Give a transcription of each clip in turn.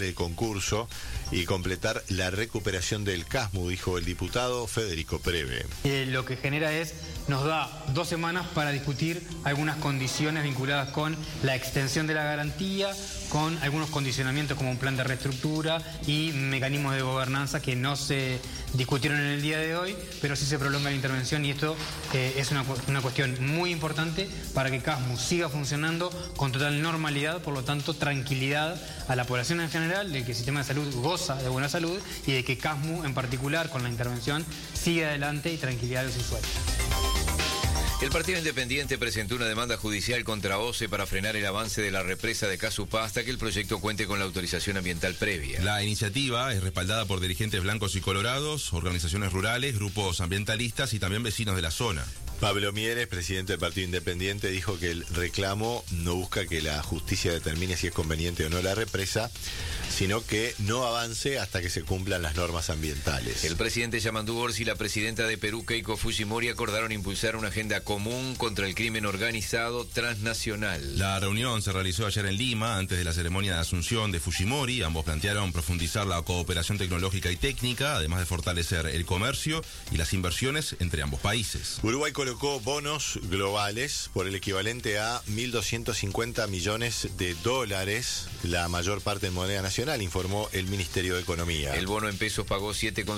concurso y completar la recuperación del CASMU, dijo el diputado Federico Preve. Lo que genera nos da 2 semanas para discutir algunas condiciones vinculadas con la extensión de la garantía, con algunos condicionamientos como un plan de reestructura y mecanismos de gobernanza que no se discutieron en el día de hoy, pero sí se prolonga la intervención, y esto es una cuestión muy importante para que CASMU siga funcionando con total normalidad, por lo tanto tranquilidad a la población en general de que el sistema de salud goza de buena salud y de que CASMU en particular con la intervención siga adelante y tranquilidad de los usuarios. El Partido Independiente presentó una demanda judicial contra OCE para frenar el avance de la represa de Casupá hasta que el proyecto cuente con la autorización ambiental previa. La iniciativa es respaldada por dirigentes blancos y colorados, organizaciones rurales, grupos ambientalistas y también vecinos de la zona. Pablo Mieres, presidente del Partido Independiente, dijo que el reclamo no busca que la justicia determine si es conveniente o no la represa, sino que no avance hasta que se cumplan las normas ambientales. El presidente Yamandu Orsi y la presidenta de Perú, Keiko Fujimori, acordaron impulsar una agenda común contra el crimen organizado transnacional. La reunión se realizó ayer en Lima, antes de la ceremonia de asunción de Fujimori. Ambos plantearon profundizar la cooperación tecnológica y técnica, además de fortalecer el comercio y las inversiones entre ambos países. Uruguay colocó bonos globales por el equivalente a 1.250 millones de dólares, la mayor parte en moneda nacional, informó el Ministerio de Economía. El bono en pesos pagó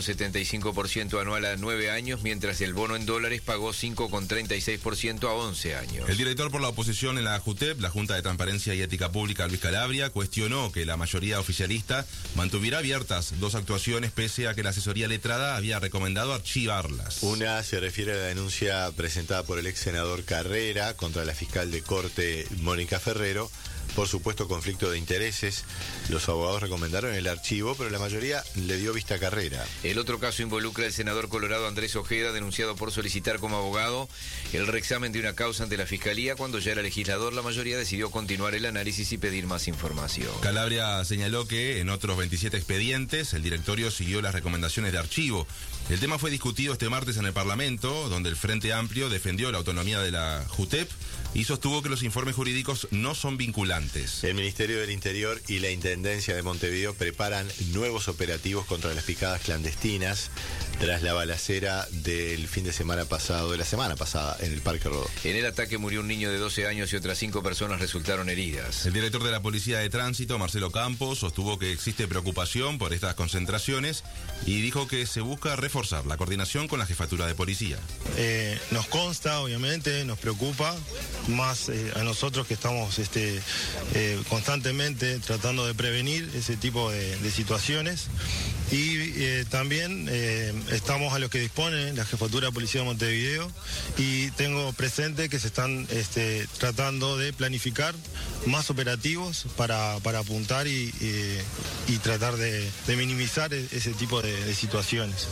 7,75% anual a 9 años, mientras el bono en dólares pagó 5,36% a 11 años. El director por la oposición en la JUTEP, la Junta de Transparencia y Ética Pública, Luis Calabria, cuestionó que la mayoría oficialista mantuviera abiertas 2 actuaciones pese a que la asesoría letrada había recomendado archivarlas. Una se refiere a la denuncia presentada por el ex senador Carrera contra la fiscal de corte Mónica Ferrero por supuesto conflicto de intereses. Los abogados recomendaron el archivo, pero la mayoría le dio vista a Carrera. El otro caso involucra al senador colorado Andrés Ojeda, denunciado por solicitar como abogado el reexamen de una causa ante la Fiscalía. Cuando ya era legislador, la mayoría decidió continuar el análisis y pedir más información. Calabria señaló que en otros 27 expedientes el directorio siguió las recomendaciones de archivo. El tema fue discutido este martes en el Parlamento, donde el Frente Amplio defendió la autonomía de la JUTEP y sostuvo que los informes jurídicos no son vinculantes. El Ministerio del Interior y la Intendencia de Montevideo preparan nuevos operativos contra las picadas clandestinas tras la balacera del fin de semana pasado, de la semana pasada, en el Parque Rodó. En el ataque murió un niño de 12 años y otras 5 personas resultaron heridas. El director de la Policía de Tránsito, Marcelo Campos, sostuvo que existe preocupación por estas concentraciones y dijo que se busca reforzar la coordinación con la jefatura de policía. Nos consta, obviamente, nos preocupa, más a nosotros que estamos constantemente tratando de prevenir ese tipo de situaciones. Y también estamos a lo que dispone la Jefatura de Policía de Montevideo y tengo presente que se están tratando de planificar más operativos para apuntar y tratar de minimizar ese tipo de situaciones.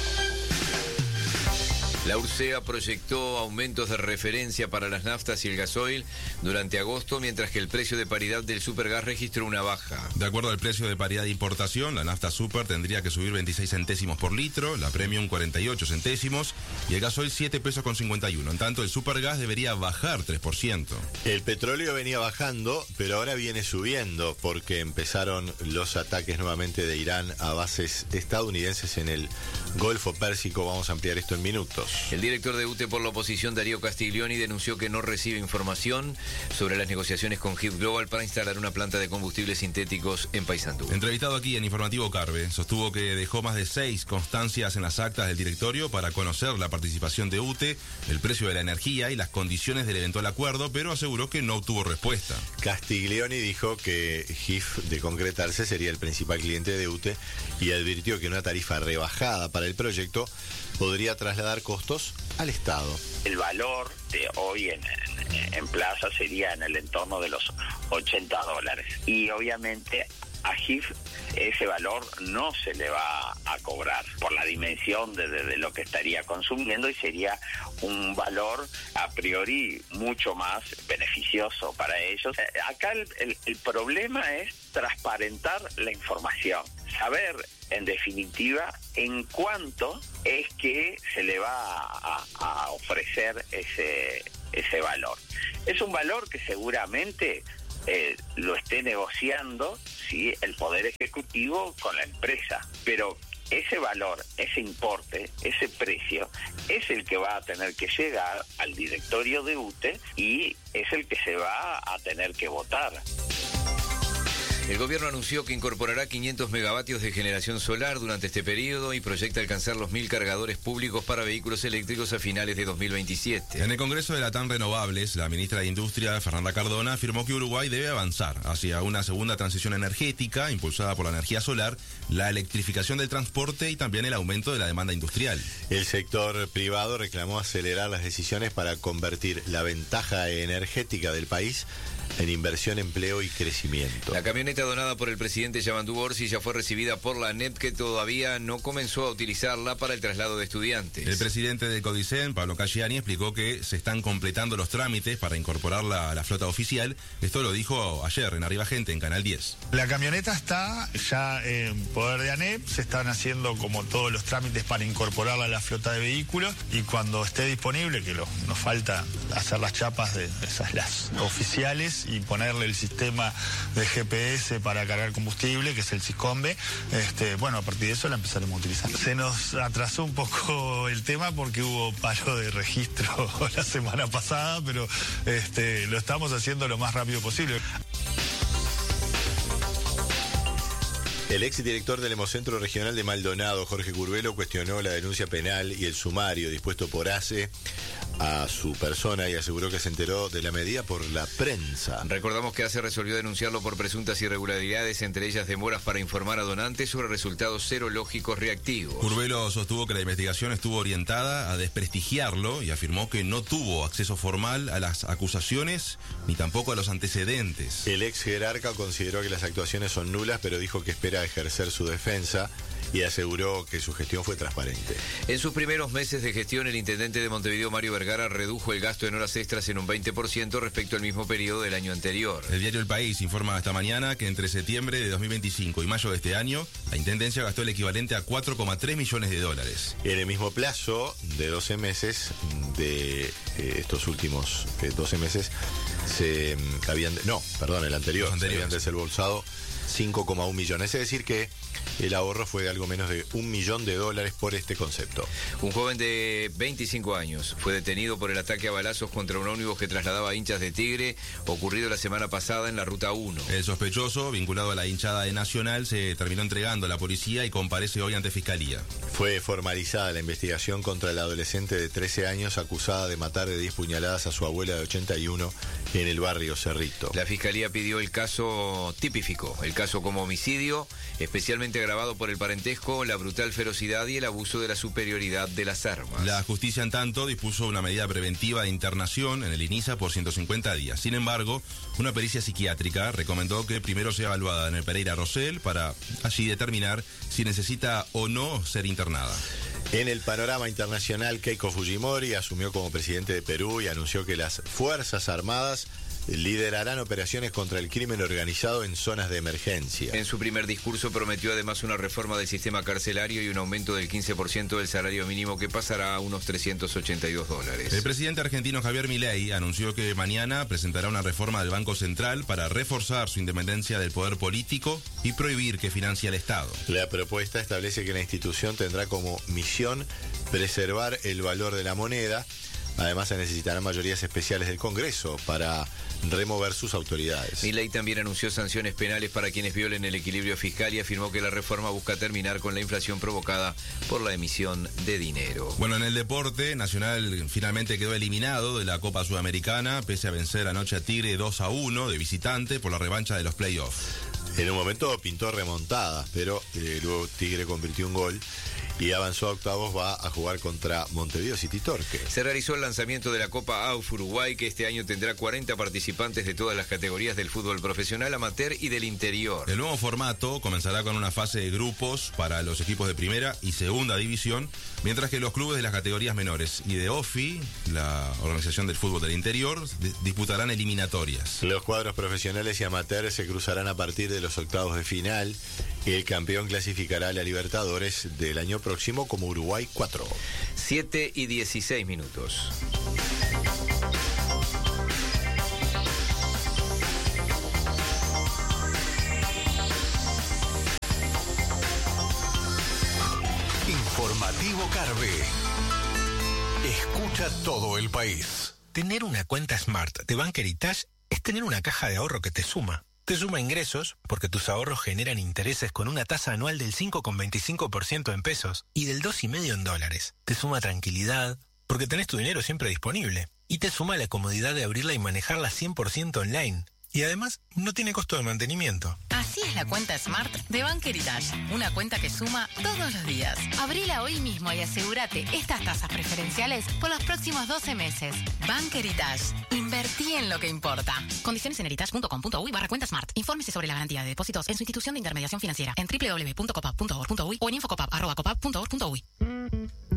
La URSEA proyectó aumentos de referencia para las naftas y el gasoil durante agosto, mientras que el precio de paridad del supergas registró una baja. De acuerdo al precio de paridad de importación, la nafta super tendría que subir 26 centésimos por litro, la premium 48 centésimos y el gasoil 7 pesos con 51. En tanto, el supergas debería bajar 3%. El petróleo venía bajando, pero ahora viene subiendo porque empezaron los ataques nuevamente de Irán a bases estadounidenses en el Golfo Pérsico. Vamos a ampliar esto en minutos. El director de UTE por la oposición, Darío Castiglioni, denunció que no recibe información sobre las negociaciones con HIP Global para instalar una planta de combustibles sintéticos en Paysandú. Entrevistado aquí en Informativo Carve, sostuvo que dejó más de 6 constancias en las actas del directorio para conocer la participación de UTE, el precio de la energía y las condiciones del eventual acuerdo, pero aseguró que no obtuvo respuesta. Castiglioni dijo que HIF, de concretarse, sería el principal cliente de UTE y advirtió que una tarifa rebajada para el proyecto podría trasladar costos al Estado. El valor de hoy en plaza sería en el entorno de los $80. Y obviamente a HIF ese valor no se le va a cobrar por la dimensión de lo que estaría consumiendo y sería un valor a priori mucho más beneficioso para ellos. Acá el problema es transparentar la información, saber en definitiva en cuánto es que se le va a ofrecer ese valor. Es un valor que seguramente lo esté negociando, ¿sí?, el Poder Ejecutivo con la empresa. Pero ese valor, ese importe, ese precio, es el que va a tener que llegar al directorio de UTE y es el que se va a tener que votar. El gobierno anunció que incorporará 500 megavatios de generación solar durante este periodo y proyecta alcanzar los 1.000 cargadores públicos para vehículos eléctricos a finales de 2027. En el Congreso de Latam Renovables, la ministra de Industria, Fernanda Cardona, afirmó que Uruguay debe avanzar hacia una segunda transición energética impulsada por la energía solar, la electrificación del transporte y también el aumento de la demanda industrial. El sector privado reclamó acelerar las decisiones para convertir la ventaja energética del país en inversión, empleo y crecimiento. La camioneta donada por el presidente Yamandú Orsi ya fue recibida por la ANEP, que todavía no comenzó a utilizarla para el traslado de estudiantes. El presidente de Codicen, Pablo Casciani, explicó que se están completando los trámites para incorporarla a la flota oficial. Esto lo dijo ayer en Arriba Gente, en Canal 10. La camioneta está ya en poder de ANEP, se están haciendo como todos los trámites para incorporarla a la flota de vehículos y cuando esté disponible, que nos falta hacer las chapas de esas, las oficiales, y ponerle el sistema de GPS para cargar combustible, que es el Siscombe, bueno, a partir de eso la empezaremos a utilizar. Se nos atrasó un poco el tema porque hubo paro de registro la semana pasada, pero lo estamos haciendo lo más rápido posible. El exdirector del Hemocentro Regional de Maldonado, Jorge Curvelo, cuestionó la denuncia penal y el sumario dispuesto por ACE a su persona y aseguró que se enteró de la medida por la prensa. Recordamos que ACE resolvió denunciarlo por presuntas irregularidades, entre ellas demoras para informar a donantes sobre resultados serológicos reactivos. Curvelo sostuvo que la investigación estuvo orientada a desprestigiarlo y afirmó que no tuvo acceso formal a las acusaciones ni tampoco a los antecedentes. El ex jerarca consideró que las actuaciones son nulas, pero dijo que espera ejercer su defensa y aseguró que su gestión fue transparente. En sus primeros meses de gestión, el intendente de Montevideo, Mario Vergara, redujo el gasto en horas extras en un 20% respecto al mismo periodo del año anterior. El diario El País informa esta mañana que entre septiembre de 2025 y mayo de este año, la intendencia gastó el equivalente a 4,3 millones de dólares. En el mismo plazo de 12 meses, de estos últimos 12 meses, se habían... No, perdón, el anterior, se habían desembolsado 5,1 millones, es decir que el ahorro fue de algo menos de $1 millón por este concepto. Un joven de 25 años fue detenido por el ataque a balazos contra un ómnibus que trasladaba hinchas de Tigre, ocurrido la semana pasada en la Ruta 1. El sospechoso, vinculado a la hinchada de Nacional, se terminó entregando a la policía y comparece hoy ante Fiscalía. Fue formalizada la investigación contra la adolescente de 13 años acusada de matar de 10 puñaladas a su abuela de 81 en el barrio Cerrito. La Fiscalía pidió el caso tipificó, el caso como homicidio, especialmente agravado por el parentesco, la brutal ferocidad y el abuso de la superioridad de las armas. La justicia, en tanto, dispuso una medida preventiva de internación en el INISA por 150 días. Sin embargo, una pericia psiquiátrica recomendó que primero sea evaluada en el Pereira Rosell para allí determinar si necesita o no ser internada. En el panorama internacional, Keiko Fujimori asumió como presidente de Perú y anunció que las Fuerzas Armadas liderarán operaciones contra el crimen organizado en zonas de emergencia. En su primer discurso prometió además una reforma del sistema carcelario y un aumento del 15% del salario mínimo que pasará a unos $382. El presidente argentino Javier Milei anunció que mañana presentará una reforma del Banco Central para reforzar su independencia del poder político y prohibir que financie al Estado. La propuesta establece que la institución tendrá como misión preservar el valor de la moneda. Además, se necesitarán mayorías especiales del Congreso para remover sus autoridades. Milei también anunció sanciones penales para quienes violen el equilibrio fiscal y afirmó que la reforma busca terminar con la inflación provocada por la emisión de dinero. Bueno, en el deporte, Nacional finalmente quedó eliminado de la Copa Sudamericana, pese a vencer anoche a Tigre 2-1 de visitante por la revancha de los playoffs. En un momento pintó remontada, pero luego Tigre convirtió un gol y avanzó a octavos, va a jugar contra Montevideo City Torque. Se realizó el lanzamiento de la Copa AUF Uruguay, que este año tendrá 40 participantes de todas las categorías del fútbol profesional, amateur y del interior. El nuevo formato comenzará con una fase de grupos para los equipos de primera y segunda división, mientras que los clubes de las categorías menores y de OFI, la Organización del Fútbol del Interior, disputarán eliminatorias. Los cuadros profesionales y amateurs se cruzarán a partir de los octavos de final. El campeón clasificará a la Libertadores del año próximo como Uruguay 4. 7:16. Informativo Carve. Escucha todo el país. Tener una cuenta Smart de Bank Heritage es tener una caja de ahorro que te suma. Te suma ingresos, porque tus ahorros generan intereses con una tasa anual del 5,25% en pesos y del 2,5% en dólares. Te suma tranquilidad, porque tenés tu dinero siempre disponible. Y te suma la comodidad de abrirla y manejarla 100% online. Y además, no tiene costo de mantenimiento. Así es la cuenta Smart de Bank Heritage. Una cuenta que suma todos los días. Abrila hoy mismo y asegúrate estas tasas preferenciales por los próximos 12 meses. Bank Heritage. Invertí en lo que importa. Condiciones en heritage.com.uy/cuenta Smart. Infórmese sobre la garantía de depósitos en su institución de intermediación financiera en www.copap.org.uy o en infocopap@copap.org.uy.